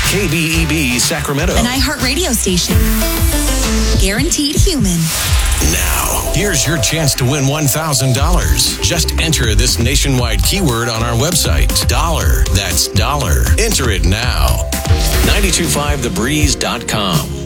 KBEB Sacramento. An iHeartRadio station. Guaranteed human. Now, here's your chance to win $1,000. Just enter this nationwide keyword on our website. Dollar. That's dollar. Enter it now. 925thebreeze.com.